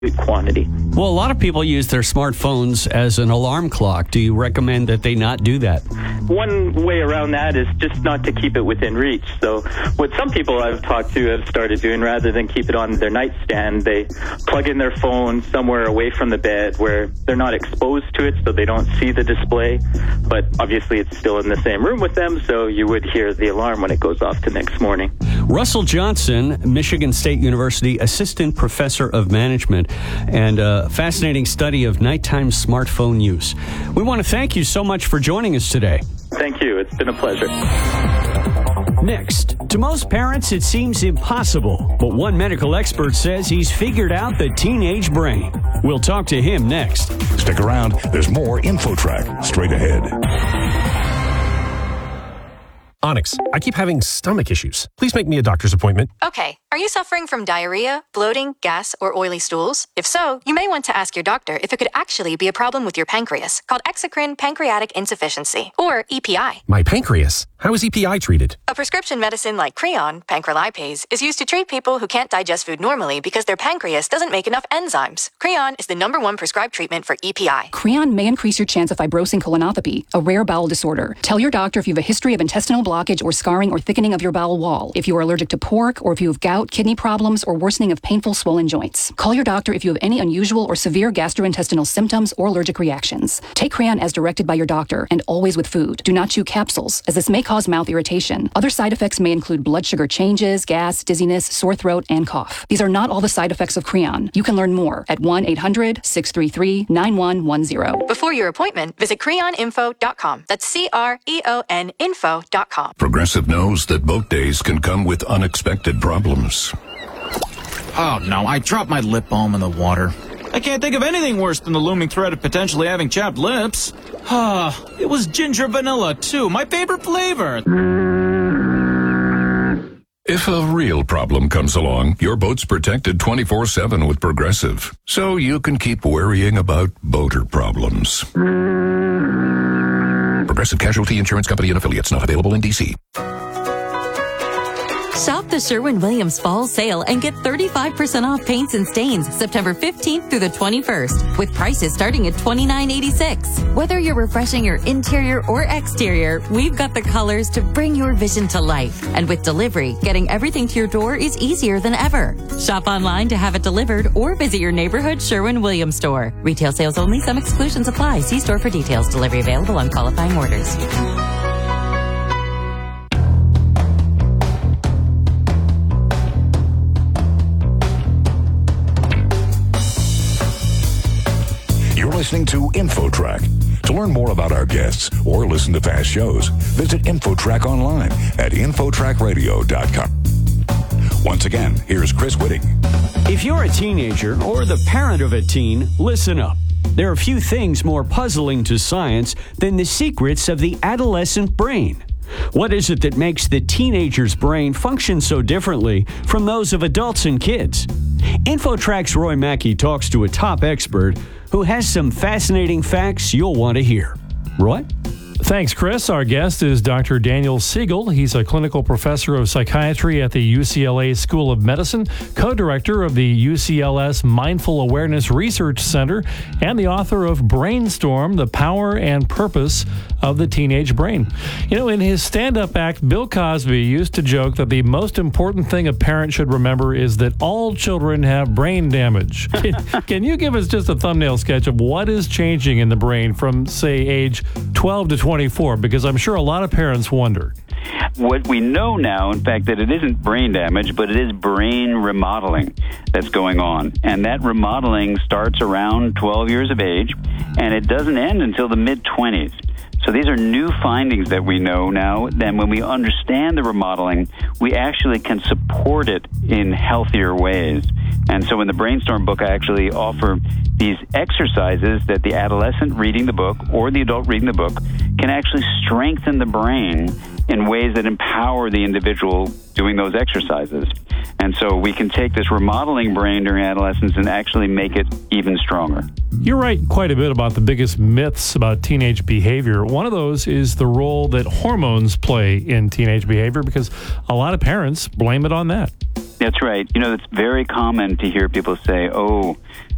good quantity. Well, a lot of people use their smartphones as an alarm clock. Do you recommend that they not do that? One way around that is just not to keep it within reach. So what some people I've talked to have started doing, rather than keep it on their nightstand, they plug in their phone somewhere away from the bed where they're not exposed to it, so they don't see the display. But obviously it's still in the same room with them, so you would hear the alarm when it goes off the next morning. Russell Johnson, Michigan State University Assistant Professor of Management, and a fascinating study of nighttime smartphone use. We want to thank you so much for joining us today. Thank you. It's been a pleasure. Next, to most parents, it seems impossible, but one medical expert says he's figured out the teenage brain. We'll talk to him next. Stick around. There's more InfoTrack straight ahead. Onyx, I keep having stomach issues. Please make me a doctor's appointment. Okay. Are you suffering from diarrhea, bloating, gas, or oily stools? If so, you may want to ask your doctor if it could actually be a problem with your pancreas, called exocrine pancreatic insufficiency, or EPI. My pancreas? How is EPI treated? A prescription medicine like Creon, pancrelipase, is used to treat people who can't digest food normally because their pancreas doesn't make enough enzymes. Creon is the #1 prescribed treatment for EPI. Creon may increase your chance of fibrosing colonopathy, a rare bowel disorder. Tell your doctor if you have a history of intestinal blockage or scarring or thickening of your bowel wall, if you are allergic to pork, or if you have gout, kidney problems, or worsening of painful swollen joints. Call your doctor if you have any unusual or severe gastrointestinal symptoms or allergic reactions. Take Creon as directed by your doctor, and always with food. Do not chew capsules, as this may cause mouth irritation. Other side effects may include blood sugar changes, gas, dizziness, sore throat, and cough. These are not all the side effects of Creon. You can learn more at 1-800-633-9110. Before your appointment, visit creoninfo.com. That's CREON info.com. Progressive knows that boat days can come with unexpected problems. Oh no, I dropped my lip balm in the water. I can't think of anything worse than the looming threat of potentially having chapped lips. It was ginger vanilla too, my favorite flavor. If a real problem comes along, your boat's protected 24/7 with Progressive, so you can keep worrying about boater problems. Progressive Casualty Insurance Company and Affiliates, not available in D.C. Shop the Sherwin-Williams Fall Sale and get 35% off paints and stains September 15th through the 21st, with prices starting at $29.86. Whether you're refreshing your interior or exterior, we've got the colors to bring your vision to life. And with delivery, getting everything to your door is easier than ever. Shop online to have it delivered or visit your neighborhood Sherwin-Williams store. Retail sales only. Some exclusions apply. See store for details. Delivery available on qualifying orders. Listening to InfoTrack. To learn more about our guests or listen to past shows, visit InfoTrack online at InfoTrackRadio.com. Once again, here's Chris Whitting. If you're a teenager or the parent of a teen, listen up. There are few things more puzzling to science than the secrets of the adolescent brain. What is it that makes the teenager's brain function so differently from those of adults and kids? InfoTrack's Roy Mackey talks to a top expert who has some fascinating facts you'll want to hear. Roy? Thanks, Chris. Our guest is Dr. Daniel Siegel. He's a clinical professor of psychiatry at the UCLA School of Medicine, co-director of the UCLS Mindful Awareness Research Center, and the author of Brainstorm, The Power and Purpose of the Teenage Brain. You know, in his stand-up act, Bill Cosby used to joke that the most important thing a parent should remember is that all children have brain damage. Can you give us just a thumbnail sketch of what is changing in the brain from, say, age 12 to 24? Because I'm sure a lot of parents wonder. What we know now, in fact, that it isn't brain damage, but it is brain remodeling that's going on. And that remodeling starts around 12 years of age, and it doesn't end until the mid-20s. So these are new findings that we know now. Then when we understand the remodeling, we actually can support it in healthier ways. And so in the Brainstorm book, I actually offer these exercises that the adolescent reading the book or the adult reading the book can actually strengthen the brain in ways that empower the individual doing those exercises. And so we can take this remodeling brain during adolescence and actually make it even stronger. You write quite a bit about the biggest myths about teenage behavior. One of those is the role that hormones play in teenage behavior, because a lot of parents blame it on that. That's right. You know, it's very common to hear people say, oh,